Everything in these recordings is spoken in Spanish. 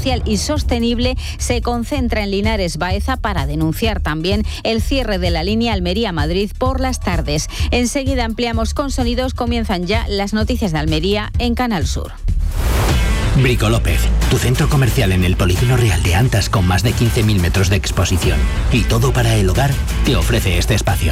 social y sostenible se concentra en Linares Baeza para denunciar también el cierre de la línea Almería-Madrid por las tardes. Enseguida ampliamos con sonidos, comienzan ya las noticias de Almería en Canal Sur. Bricolópez, tu centro comercial en el Polígono Real de Antas con más de 15.000 metros de exposición. Y todo para el hogar te ofrece este espacio.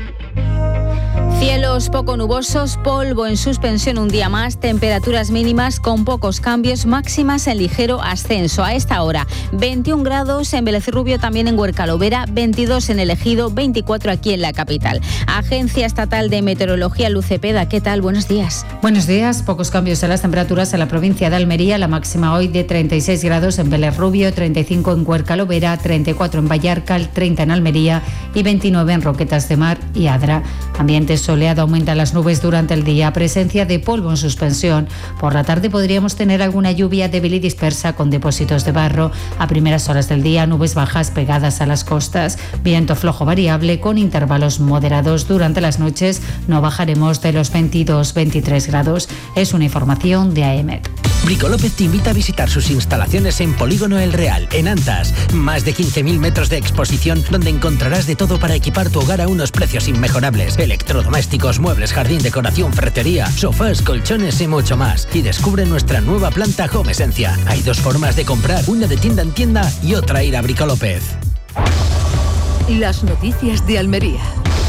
Cielos poco nubosos, polvo en suspensión un día más, temperaturas mínimas con pocos cambios, máximas en ligero ascenso. A esta hora, 21 grados en Vélez Rubio, también en Huercalovera, 22 en El Ejido, 24 aquí en la capital. Agencia Estatal de Meteorología, Luz Cepeda, ¿qué tal? Buenos días. Buenos días, pocos cambios en las temperaturas en la provincia de Almería, la máxima hoy de 36 grados en Vélez Rubio, 35 en Huercalovera, 34 en Vallarcal, 30 en Almería y 29 en Roquetas de Mar y Adra. Ambiente soleado, aumentan las nubes durante el día, presencia de polvo en suspensión. Por la tarde podríamos tener alguna lluvia débil y dispersa con depósitos de barro. A primeras horas del día, nubes bajas pegadas a las costas. Viento flojo variable con intervalos moderados. Durante las noches no bajaremos de los 22-23 grados. Es una información de AEMET. Bricolópez te invita a visitar sus instalaciones en Polígono El Real, en Antas. Más de 15.000 metros de exposición donde encontrarás de todo para equipar tu hogar a unos precios inmejorables. Electrodomésticos, muebles, jardín, decoración, ferretería, sofás, colchones y mucho más. Y descubre nuestra nueva planta Home Esencia. Hay dos formas de comprar, una de tienda en tienda y otra ir a Bricolópez. Las noticias de Almería.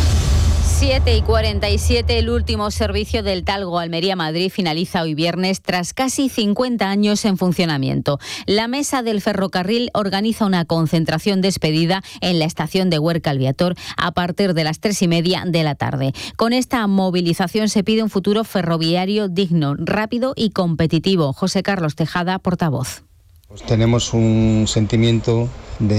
7:47, el último servicio del Talgo Almería-Madrid finaliza hoy viernes tras casi 50 años en funcionamiento. La Mesa del Ferrocarril organiza una concentración despedida en la estación de Huerca-Alviator a partir de las 3:30 de la tarde. Con esta movilización se pide un futuro ferroviario digno, rápido y competitivo. José Carlos Tejada, portavoz. Pues tenemos un sentimiento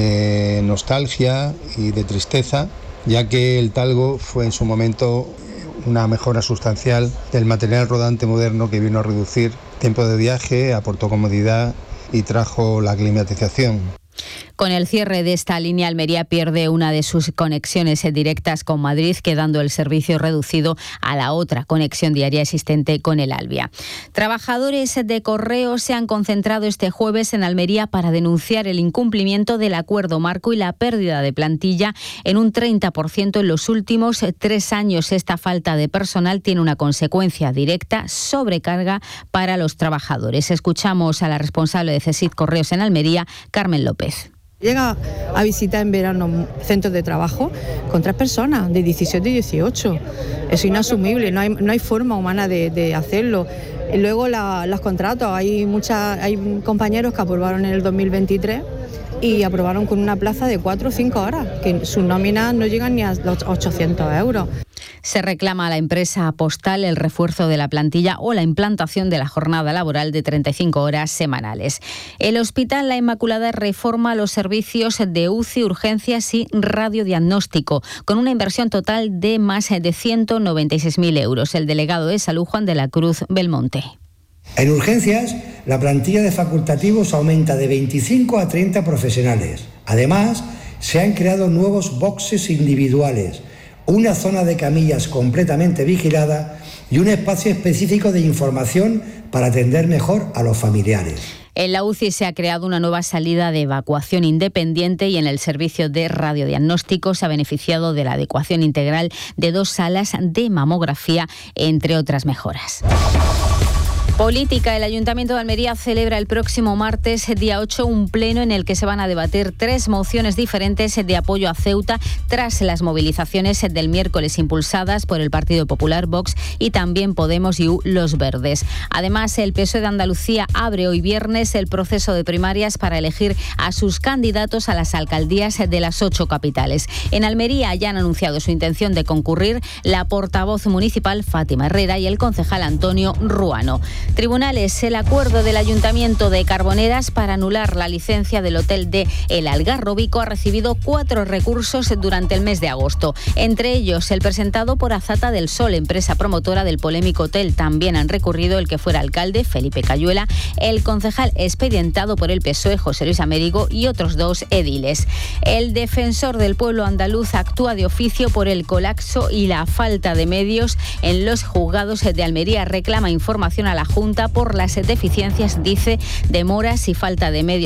de nostalgia y de tristeza, ya que el Talgo fue en su momento una mejora sustancial del material rodante moderno que vino a reducir tiempo de viaje, aportó comodidad y trajo la climatización. Con el cierre de esta línea, Almería pierde una de sus conexiones directas con Madrid, quedando el servicio reducido a la otra conexión diaria existente con el Albia. Trabajadores de Correos se han concentrado este jueves en Almería para denunciar el incumplimiento del acuerdo marco y la pérdida de plantilla en un 30% en los últimos 3 años. Esta falta de personal tiene una consecuencia directa: sobrecarga para los trabajadores. Escuchamos a la responsable de CESID Correos en Almería, Carmen López. Llega a visitar en verano centros de trabajo con 3 personas de 17 y 18. Es inasumible, no hay forma humana de hacerlo. Y luego los contratos, hay compañeros que aprobaron en el 2023 y aprobaron con una plaza de 4 o 5 horas, que sus nóminas no llegan ni a los 800 euros. Se reclama a la empresa postal el refuerzo de la plantilla o la implantación de la jornada laboral de 35 horas semanales. El Hospital La Inmaculada reforma los servicios de UCI, urgencias y radiodiagnóstico, con una inversión total de más de 196.000 euros. El delegado de Salud, Juan de la Cruz Belmonte. En urgencias, la plantilla de facultativos aumenta de 25 a 30 profesionales. Además, se han creado nuevos boxes individuales, una zona de camillas completamente vigilada y un espacio específico de información para atender mejor a los familiares. En la UCI se ha creado una nueva salida de evacuación independiente y en el servicio de radiodiagnóstico se ha beneficiado de la adecuación integral de 2 salas de mamografía, entre otras mejoras. Política. El Ayuntamiento de Almería celebra el próximo martes, día 8, un pleno en el que se van a debatir 3 mociones diferentes de apoyo a Ceuta tras las movilizaciones del miércoles impulsadas por el Partido Popular, Vox y también Podemos y Los Verdes. Además, el PSOE de Andalucía abre hoy viernes el proceso de primarias para elegir a sus candidatos a las alcaldías de las 8 capitales. En Almería ya han anunciado su intención de concurrir la portavoz municipal Fátima Herrera y el concejal Antonio Ruano. Tribunales. El acuerdo del Ayuntamiento de Carboneras para anular la licencia del hotel de El Algarrobico ha recibido 4 recursos durante el mes de agosto. Entre ellos, el presentado por Azata del Sol, empresa promotora del polémico hotel. También han recurrido el que fuera alcalde, Felipe Cayuela, el concejal expedientado por el PSOE, José Luis Amérigo, y otros 2 ediles. El defensor del pueblo andaluz actúa de oficio por el colapso y la falta de medios en los juzgados de Almería. Reclama información a la Junta por las deficiencias, dice, demoras y falta de medios